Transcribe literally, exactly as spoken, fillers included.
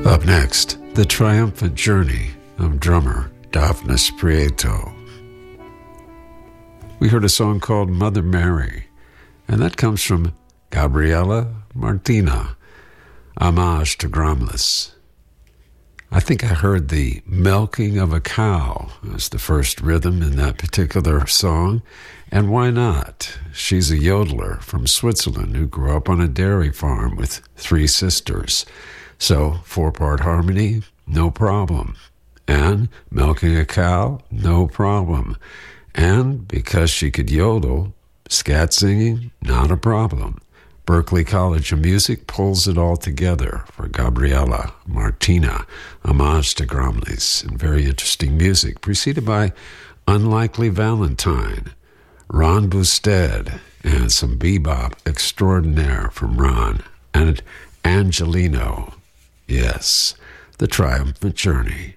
Up next, the triumphant journey of drummer Dafnis Prieto. We heard a song called Mother Mary, and that comes from Gabriela Martina, homage to Gromlis. I think I heard the milking of a cow as the first rhythm in that particular song, and why not? She's a yodeler from Switzerland who grew up on a dairy farm with three sisters. So, four-part harmony, no problem. And milking a cow, no problem. And because she could yodel, scat singing, not a problem. Berklee College of Music pulls it all together for Gabriela Martina, homage to Gromlis, and very interesting music, preceded by Unlikely Valentine, Ron Busted, and some bebop extraordinaire from Ron, and Angelino. Yes, the triumphant journey.